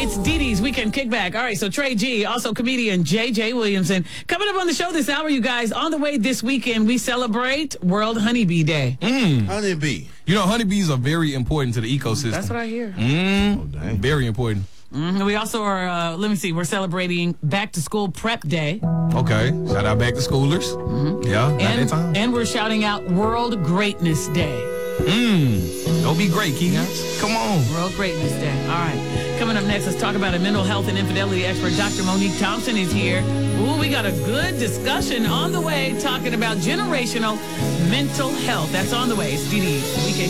It's Dee Dee's Weekend Kickback. All right, so Trey G, also comedian J.J. Williamson. Coming up on the show this hour, you guys, on the way this weekend, we celebrate World Honeybee Day. Honeybee. You know, honeybees are very important to the ecosystem. That's what I hear. Very important. We also are, we're celebrating Back to School Prep Day. Okay. Shout out back to schoolers. Yeah, not that time. And we're shouting out World Greatness Day. Don't be great, Keegans. Come on. World Greatness Day. All right. Coming up next, let's talk about a mental health and infidelity expert. Dr. Monique Thompson is here. Ooh, we got a good discussion on the way talking about generational mental health. That's on the way. It's Dee Dee's Weekend